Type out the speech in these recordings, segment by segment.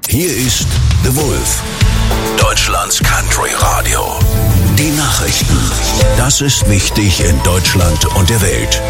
Hier ist The Wolf, Deutschlands Country Radio. Die Nachrichten. Das ist wichtig in Deutschland und der Welt.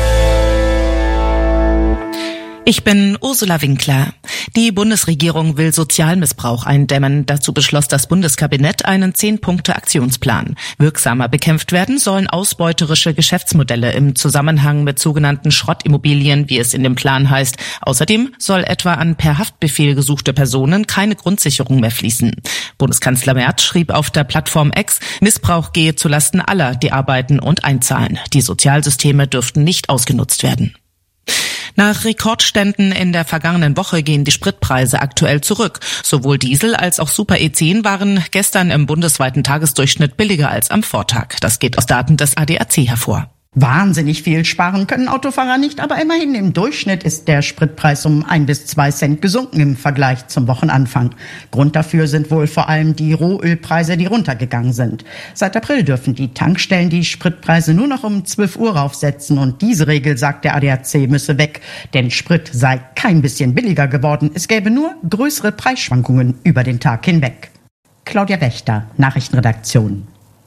Ich bin Ursula Winkler. Die Bundesregierung will Sozialmissbrauch eindämmen. Dazu beschloss das Bundeskabinett einen 10-Punkte-Aktionsplan. Wirksamer bekämpft werden sollen ausbeuterische Geschäftsmodelle im Zusammenhang mit sogenannten Schrottimmobilien, wie es in dem Plan heißt. Außerdem soll etwa an per Haftbefehl gesuchte Personen keine Grundsicherung mehr fließen. Bundeskanzler Merz schrieb auf der Plattform X, Missbrauch gehe zulasten aller, die arbeiten und einzahlen. Die Sozialsysteme dürften nicht ausgenutzt werden. Nach Rekordständen in der vergangenen Woche gehen die Spritpreise aktuell zurück. Sowohl Diesel als auch Super E10 waren gestern im bundesweiten Tagesdurchschnitt billiger als am Vortag. Das geht aus Daten des ADAC hervor. Wahnsinnig viel sparen können Autofahrer nicht, aber immerhin im Durchschnitt ist der Spritpreis um 1 bis 2 Cent gesunken im Vergleich zum Wochenanfang. Grund dafür sind wohl vor allem die Rohölpreise, die runtergegangen sind. Seit April dürfen die Tankstellen die Spritpreise nur noch um 12 Uhr raufsetzen und diese Regel, sagt der ADAC, müsse weg, denn Sprit sei kein bisschen billiger geworden. Es gäbe nur größere Preisschwankungen über den Tag hinweg. Claudia Wächter, Nachrichtenredaktion.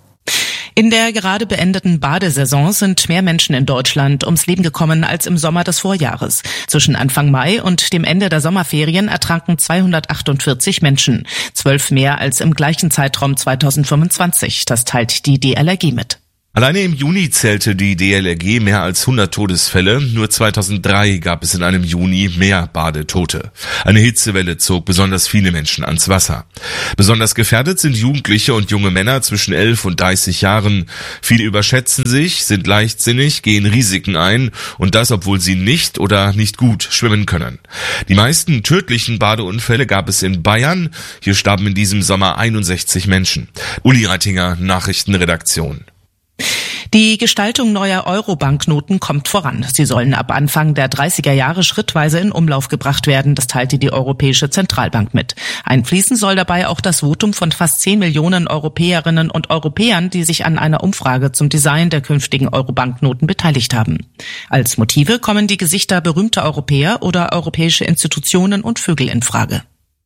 In der gerade beendeten Badesaison sind mehr Menschen in Deutschland ums Leben gekommen als im Sommer des Vorjahres. Zwischen Anfang Mai und dem Ende der Sommerferien ertranken 248 Menschen, 12 mehr als im gleichen Zeitraum 2025. Das teilt die DLRG mit. Alleine im Juni zählte die DLRG mehr als 100 Todesfälle. Nur 2003 gab es in einem Juni mehr Badetote. Eine Hitzewelle zog besonders viele Menschen ans Wasser. Besonders gefährdet sind Jugendliche und junge Männer zwischen 11 und 30 Jahren. Viele überschätzen sich, sind leichtsinnig, gehen Risiken ein und das, obwohl sie nicht oder nicht gut schwimmen können. Die meisten tödlichen Badeunfälle gab es in Bayern. Hier starben in diesem Sommer 61 Menschen. Uli Reitinger, Nachrichtenredaktion. Die Gestaltung neuer Euro-Banknoten kommt voran. Sie sollen ab Anfang der 30er Jahre schrittweise in Umlauf gebracht werden, das teilte die Europäische Zentralbank mit. Einfließen soll dabei auch das Votum von fast 10 Millionen Europäerinnen und Europäern, die sich an einer Umfrage zum Design der künftigen Euro-Banknoten beteiligt haben. Als Motive kommen die Gesichter berühmter Europäer oder europäische Institutionen und Vögel in Frage.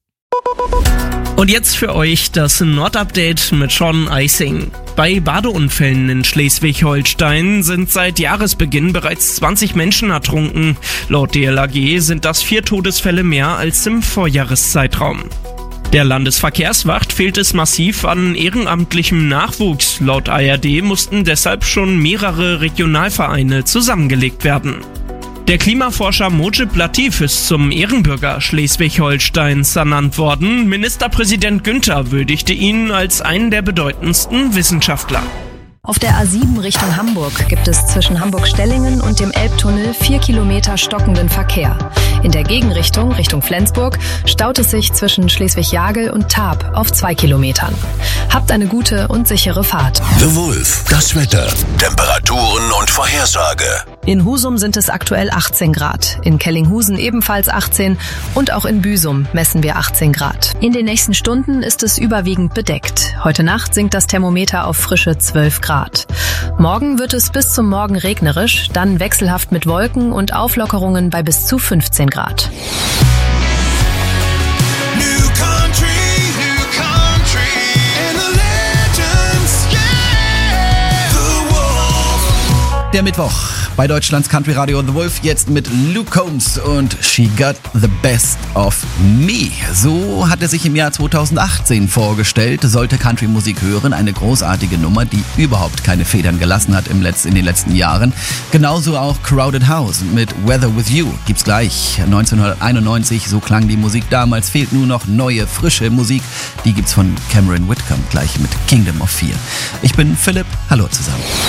Und jetzt für euch das Nordupdate mit Sean Eising. Bei Badeunfällen in Schleswig-Holstein sind seit Jahresbeginn bereits 20 Menschen ertrunken. Laut DLRG sind das 4 Todesfälle mehr als im Vorjahreszeitraum. Der Landesverkehrswacht fehlt es massiv an ehrenamtlichem Nachwuchs. Laut ARD mussten deshalb schon mehrere Regionalvereine zusammengelegt werden. Der Klimaforscher Mojib Latif ist zum Ehrenbürger Schleswig-Holsteins ernannt worden. Ministerpräsident Günther würdigte ihn als einen der bedeutendsten Wissenschaftler. Auf der A7 Richtung Hamburg gibt es zwischen Hamburg-Stellingen und dem Elbtunnel 4 Kilometer stockenden Verkehr. In der Gegenrichtung, Richtung Flensburg, staut es sich zwischen Schleswig-Jagel und Tarp auf 2 Kilometern. Habt eine gute und sichere Fahrt. The Wolf, das Wetter, Temperaturen und Vorhersage. In Husum sind es aktuell 18 Grad, in Kellinghusen ebenfalls 18 und auch in Büsum messen wir 18 Grad. In den nächsten Stunden ist es überwiegend bedeckt. Heute Nacht sinkt das Thermometer auf frische 12 Grad. Morgen wird es bis zum Morgen regnerisch, dann wechselhaft mit Wolken und Auflockerungen bei bis zu 15 Grad. Der Mittwoch bei Deutschlands Country Radio The Wolf, jetzt mit Luke Combs und She Got the Best of Me. So hat er sich im Jahr 2018 vorgestellt, sollte Country-Musik hören, eine großartige Nummer, die überhaupt keine Federn gelassen hat in den letzten Jahren. Genauso auch Crowded House mit Weather With You gibt's gleich. 1991, so klang die Musik damals, fehlt nur noch neue, frische Musik. Die gibt's von Cameron Whitcomb gleich mit Kingdom of Fear. Ich bin Philipp, hallo zusammen.